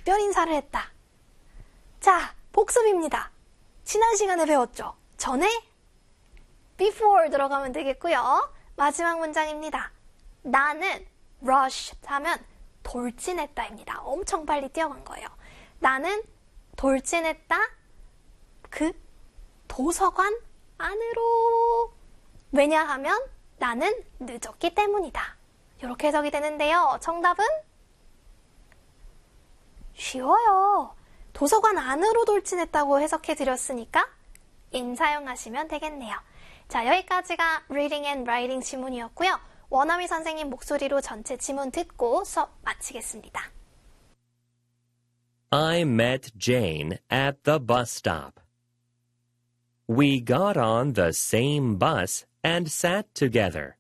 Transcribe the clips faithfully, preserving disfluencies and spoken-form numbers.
작별 인사를 했다. 자, 복습입니다. 지난 시간에 배웠죠? 전에 before 들어가면 되겠고요. 마지막 문장입니다. 나는 rush 하면 돌진했다입니다. 엄청 빨리 뛰어간 거예요. 나는 돌진했다. 그 도서관 안으로. 왜냐하면 나는 늦었기 때문이다. 이렇게 해석이 되는데요. 정답은 쉬워요. 도서관 안으로 돌진했다고 해석해 드렸으니까 in 사용하시면 되겠네요. 자, 여기까지가 reading and writing 지문이었고요. 원어미 선생님 목소리로 전체 지문 듣고 수업 마치겠습니다. I met Jane at the bus stop. We got on the same bus and sat together.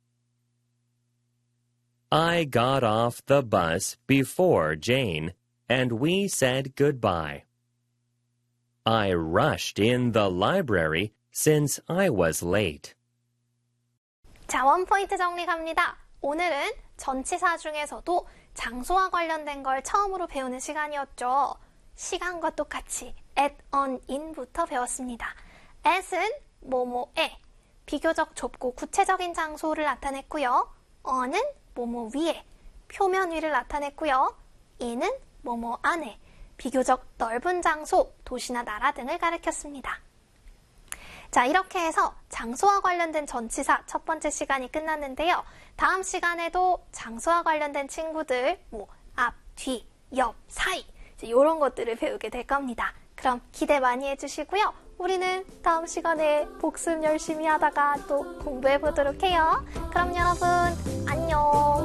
I got off the bus before Jane, and we said goodbye. I rushed in the library since I was late. 자, 원포인트 정리 갑니다. 오늘은 전치사 중에서도 장소와 관련된 걸 처음으로 배우는 시간이었죠. 시간과 똑같이 at, on, in부터 배웠습니다. at은 뭐뭐에 비교적 좁고 구체적인 장소를 나타냈고요. on은 뭐뭐 위에 표면 위를 나타냈고요. in은 뭐뭐 안에 비교적 넓은 장소, 도시나 나라 등을 가리켰습니다. 자, 이렇게 해서 장소와 관련된 전치사 첫 번째 시간이 끝났는데요. 다음 시간에도 장소와 관련된 친구들, 뭐 앞, 뒤, 옆, 사이 이런 것들을 배우게 될 겁니다. 그럼 기대 많이 해주시고요. 우리는 다음 시간에 복습 열심히 하다가 또 공부해 보도록 해요. 그럼 여러분 안녕.